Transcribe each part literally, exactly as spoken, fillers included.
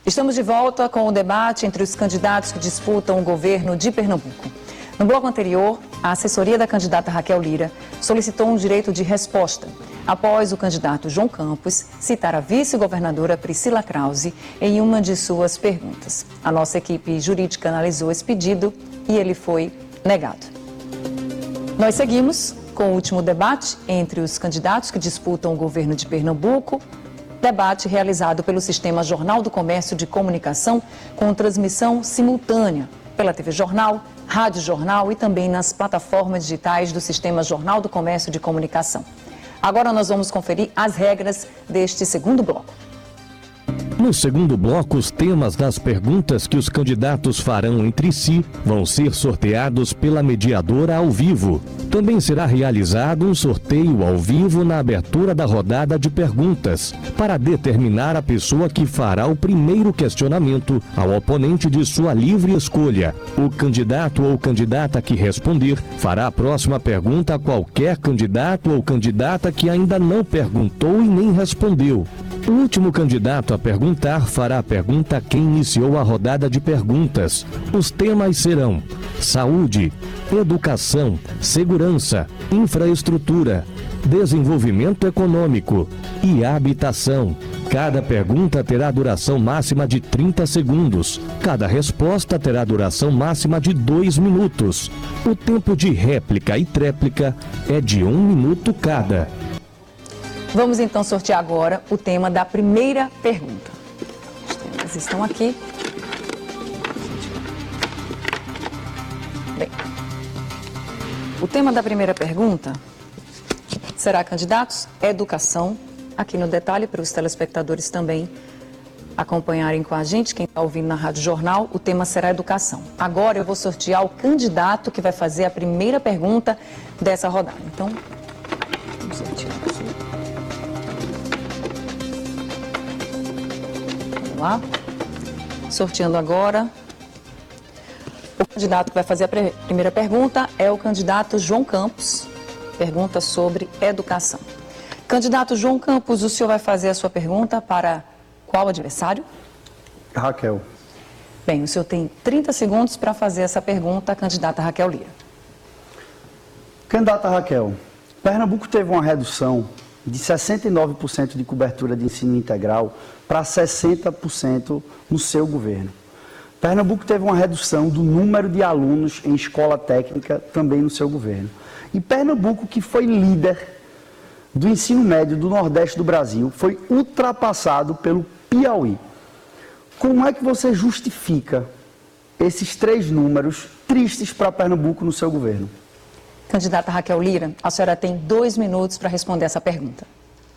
Estamos de volta com o debate entre os candidatos que disputam o governo de Pernambuco. No bloco anterior, a assessoria da candidata Raquel Lira solicitou um direito de resposta após o candidato João Campos citar a vice-governadora Priscila Krause em uma de suas perguntas. A nossa equipe jurídica analisou esse pedido e ele foi negado. Nós seguimos com o último debate entre os candidatos que disputam o governo de Pernambuco. Debate realizado pelo Sistema Jornal do Comércio de Comunicação, com transmissão simultânea pela T V Jornal, Rádio Jornal e também nas plataformas digitais do Sistema Jornal do Comércio de Comunicação. Agora nós vamos conferir as regras deste segundo bloco. No segundo bloco, os temas das perguntas que os candidatos farão entre si vão ser sorteados pela mediadora ao vivo. Também será realizado um sorteio ao vivo na abertura da rodada de perguntas, para determinar a pessoa que fará o primeiro questionamento ao oponente de sua livre escolha. O candidato ou candidata que responder fará a próxima pergunta a qualquer candidato ou candidata que ainda não perguntou e nem respondeu. O último candidato a perguntar fará a pergunta a quem iniciou a rodada de perguntas. Os temas serão saúde, educação, segurança, infraestrutura, desenvolvimento econômico e habitação. Cada pergunta terá duração máxima de trinta segundos. Cada resposta terá duração máxima de dois minutos. O tempo de réplica e tréplica é de um minuto cada. Vamos então sortear agora o tema da primeira pergunta. Os temas estão aqui. Bem, o tema da primeira pergunta será, candidatos, educação. Aqui no detalhe, para os telespectadores também acompanharem com a gente, quem está ouvindo na Rádio Jornal, o tema será educação. Agora eu vou sortear o candidato que vai fazer a primeira pergunta dessa rodada. Então, vamos sortear aqui. Vamos lá. Sorteando agora. O candidato que vai fazer a primeira pergunta é o candidato João Campos. Pergunta sobre educação. Candidato João Campos, o senhor vai fazer a sua pergunta para qual adversário? Raquel. Bem, o senhor tem trinta segundos para fazer essa pergunta à candidata Raquel Lira. Candidata Raquel, Pernambuco teve uma redução de sessenta e nove por cento de cobertura de ensino integral para sessenta por cento no seu governo. Pernambuco teve uma redução do número de alunos em escola técnica também no seu governo. E Pernambuco, que foi líder do ensino médio do Nordeste do Brasil, foi ultrapassado pelo Piauí. Como é que você justifica esses três números tristes para Pernambuco no seu governo? Candidata Raquel Lira, a senhora tem dois minutos para responder essa pergunta.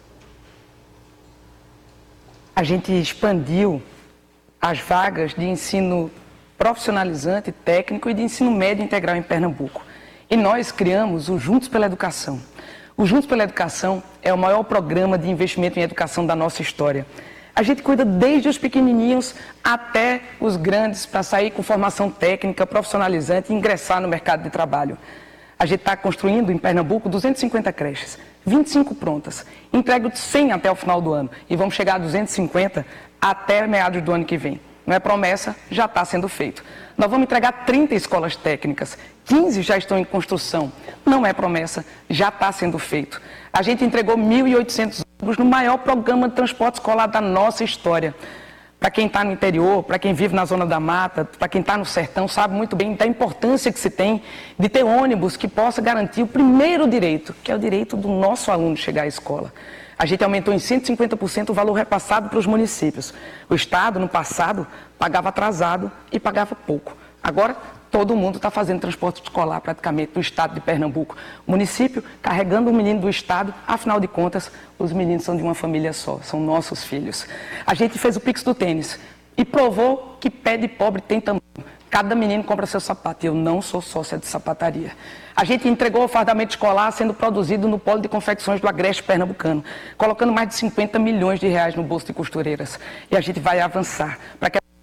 A gente expandiu as vagas de ensino profissionalizante, técnico e de ensino médio integral em Pernambuco. E nós criamos o Juntos pela Educação. O Juntos pela Educação é o maior programa de investimento em educação da nossa história. A gente cuida desde os pequenininhos até os grandes para sair com formação técnica, profissionalizante e ingressar no mercado de trabalho. A gente está construindo em Pernambuco duzentas e cinquenta creches, vinte e cinco prontas, entrego cem até o final do ano e vamos chegar a duzentas e cinquenta até meados do ano que vem. Não é promessa, já está sendo feito. Nós vamos entregar trinta escolas técnicas, quinze já estão em construção. Não é promessa, já está sendo feito. A gente entregou mil e oitocentos ônibus no maior programa de transporte escolar da nossa história. Para quem está no interior, para quem vive na zona da mata, para quem está no sertão, sabe muito bem da importância que se tem de ter ônibus que possa garantir o primeiro direito, que é o direito do nosso aluno chegar à escola. A gente aumentou em cento e cinquenta por cento o valor repassado para os municípios. O Estado, no passado, pagava atrasado e pagava pouco. Agora, todo mundo está fazendo transporte escolar praticamente no estado de Pernambuco. O município carregando o menino do estado, afinal de contas, os meninos são de uma família só, são nossos filhos. A gente fez o Pix do tênis e provou que pé de pobre tem tamanho. Cada menino compra seu sapato e eu não sou sócia de sapataria. A gente entregou o fardamento escolar sendo produzido no polo de confecções do Agreste Pernambucano, colocando mais de cinquenta milhões de reais no bolso de costureiras. E a gente vai avançar para que